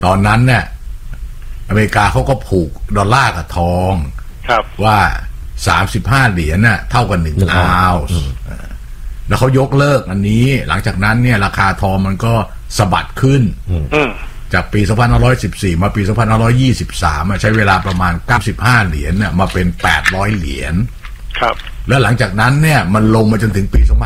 ตอนนั้นเนี่ยอเมริกาเขาก็ผูกดอลลาร์กับทองครับว่า35 เหรียญน่ะเท่ากับ1 ออนซ์แล้วเขายกเลิกอันนี้หลังจากนั้นเนี่ยราคาทองมันก็สะบัดขึ้นจากปี2514มาปี2523ใช้เวลาประมาณ95 เหรียญเนี่ยมาเป็น800 เหรียญครับแล้วหลังจากนั้นเนี่ยมันลงมาจนถึงปี2542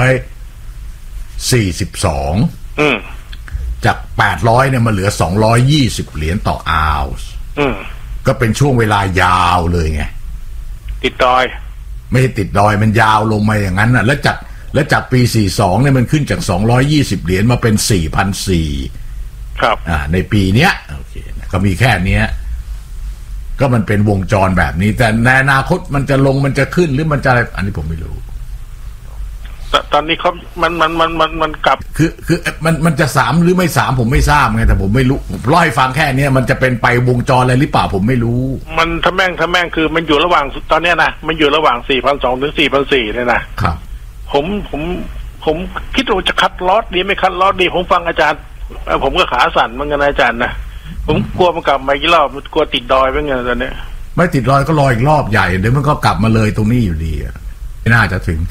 จาก800เนี่ยมาเหลือ220 เหรียญต่อออนซ์ก็เป็นช่วงเวลายาวเลยไงติดดอยไม่ใช่ติดดอยมันยาวลงมาอย่างนั้นน่ะแล้วจากปี42เนี่ยมันขึ้นจาก220 เหรียญมาเป็น4,400 ครับในปีเนี้ยโอเคก็มีแค่เนี้ยก็มันเป็นวงจรแบบนี้แต่ในอนาคตมันจะลงมันจะขึ้นหรือมันจะอะไรอันนี้ผมไม่รู้ตอนนี้เขามันกลับคือมันจะ3หรือไม่3ผมไม่ทราบไงแต่ผมไม่รู้เล่าให้ฟังแค่นี้มันจะเป็นไปวงจรอะไรหรือเปล่าผมไม่รู้มันถ้าแม่งคือมันอยู่ระหว่างตอนนี้นะมันอยู่ระหว่าง 4,200 ถึง 4,400 เนี่ยนะครับผมคิดว่าจะคัดลอตดีไม่คัดลอตดีผมฟังอาจารย์ผมก็ขาสั่นเหมือนกันอาจารย์นะผมกลัวมันกลับมาอีกรอบกลัวติดดอยเป็นไงตอนนี้ไม่ติดดอยก็รออีกรอบใหญ่เดี๋ยวมันก็กลับมาเลยตรงนี้อยู่ดีไม่น่าจะถึง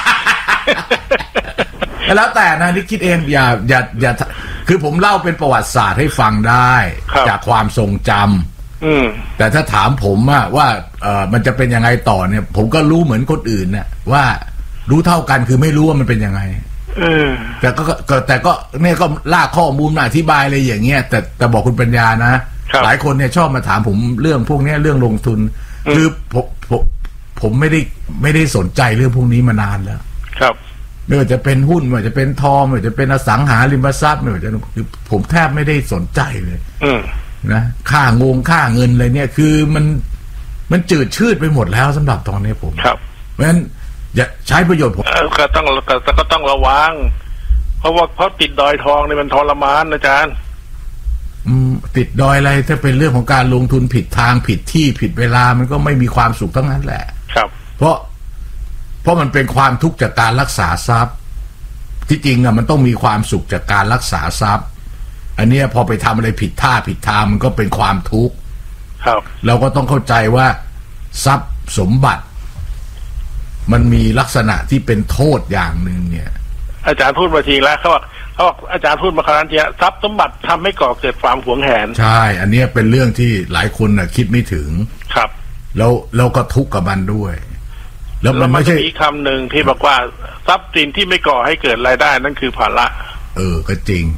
แล้วแต่นะนี่คิดเองอย่าคือผมเล่าเป็นประวัติศาสตร์ให้ฟังได้จากความทรงจำแต่ถ้าถามผมว่ามันจะเป็นยังไงต่อเนี่ยผมก็รู้เหมือนคนอื่นน่ะว่ารู้เท่ากันคือไม่รู้ว่ามันเป็นยังไงแต่ก็เนี่ยก็ลากข้อมูลมาอธิบายอะไรอย่างเงี้ยแต่บอกคุณปัญญานะหลายคนเนี่ยชอบมาถามผมเรื่องพวกนี้เรื่องลงทุนคือผมไม่ได้สนใจเรื่องพวกนี้มานานแล้วครับไม่ว่าจะเป็นหุ้นไม่ว่าจะเป็นทองไม่ว่าจะเป็นอสังหาริมทรัพย์ไม่ว่าจะคือผมแทบไม่ได้สนใจเลยนะค่าเงินอะไรเนี่ยคือมันจืดชืดไปหมดแล้วสำหรับตอนนี้ผมครับเพราะฉะนั้นอย่าใช้ประโยชน์ผมก็ต้องระวังเพราะติดดอยทองนี่มันทรมานอาจารย์ติดดอยอะไรถ้าเป็นเรื่องของการลงทุนผิดทางผิดที่ผิดเวลามันก็ไม่มีความสุขทั้งนั้นแหละครับเพราะมันเป็นความทุกข์จากการรักษาทรัพย์ที่จริงมันต้องมีความสุขจากการรักษาทรัพย์อันนี้พอไปทำอะไรผิดท่าผิดทางมันก็เป็นความทุกข์ครับเราก็ต้องเข้าใจว่าทรัพย์สมบัติมันมีลักษณะที่เป็นโทษอย่างหนึ่งเนี่ยอาจารย์พูดมาทีแล้วเขาบอกอาจารย์พูดมาครั้งนี้ทรัพย์สมบัติทำให้ก่อเกิดความหวงแหนใช่อันนี้เป็นเรื่องที่หลายคนคิดไม่ถึงครับแล้วก็ทุกข์กับมันด้วยแล้วมันไม่ใช่อีกคำหนึ่งที่บอกว่าทรัพย์สินที่ไม่ก่อให้เกิดรายได้นั่นคือภาระก็จริง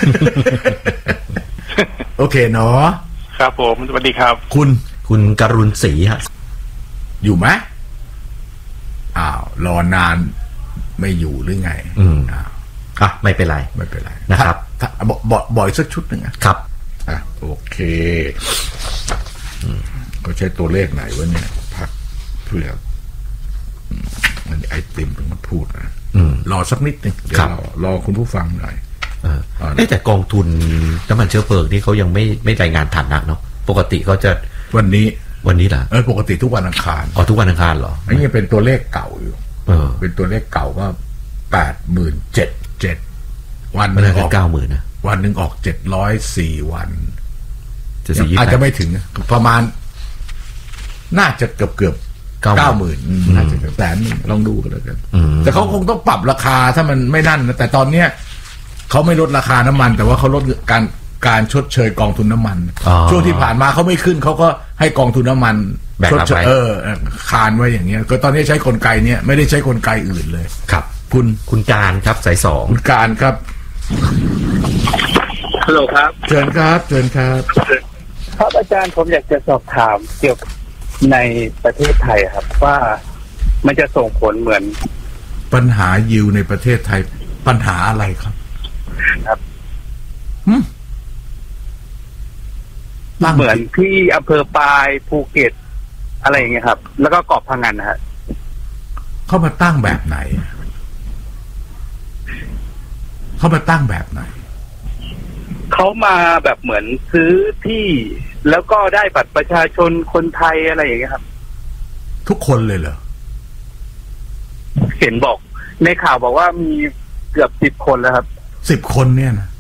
โอเคเนาะครับผมสวัสดีครับคุณกรุณศรีฮะอยู่ไหมรอนานไม่อยู่หรือไงไม่เป็นไรนะครับบ่อยสักชุดหนึ่งครับโอเคก็ใช้ตัวเลขไหนวะเนี่ยพักเพื่อมันไอติมเป็นคนพูดนะรอสักนิดนึงเดี๋ยวรอคุณผู้ฟังหน่อยแต่กองทุนน้ำมันเชื้อเพลิงที่เขายังไม่รายงานฐานะเนาะปกติเขาจะวันนี้เหรอปกติทุกวันอังคารทุกวันอังคารเหรออันนี้เป็นตัวเลขเก่าอยู่เป็นตัวเลขเก่าก็87,700วันนึงออก 90,000 นะวันนึงออก704วันอาจจะไม่ถึงประมาณน่าจะเกือบ90,000น่าจะเกือบ100,000ลองดูกันแล้วกันแต่เขาคงต้องปรับราคาถ้ามันไม่นั่นนะแต่ตอนเนี้ยเขาไม่ลดราคาน้ำมันแต่ว่าเขาลดการชดเชยกองทุนน้ำมันช่วงที่ผ่านมาเขาไม่ขึ้นเขาก็ให้กองทุนน้ำมันชดเชยคานไว้อย่างเงี้ยก็ตอนนี้ใช้กลไกเนี้ยไม่ได้ใช้กลไกอื่นเลยครับคุณการครับสาย2 คุณการครับฮัลโหลครับเชิญครับครับอาจารย์ผมอยากจะสอบถามเกี่ยวกับในประเทศไทยครับว่ามันจะส่งผลเหมือนปัญหายิวในประเทศไทยปัญหาอะไรครับเหมือนที่อำเภอปายภูเก็ตอะไรอย่างเงี้ยครับแล้วก็เกาะพะงันนะฮะเขามาตั้งแบบไหนเขามาแบบเหมือนซื้อที่แล้วก็ได้บัตรประชาชนคนไทยอะไรอย่างเงี้ยครับทุกคนเลยเหรอเห็นบอกในข่าวบอกว่ามีเกือบ10 คนแล้วครับ 10 คนเนี่ยนะ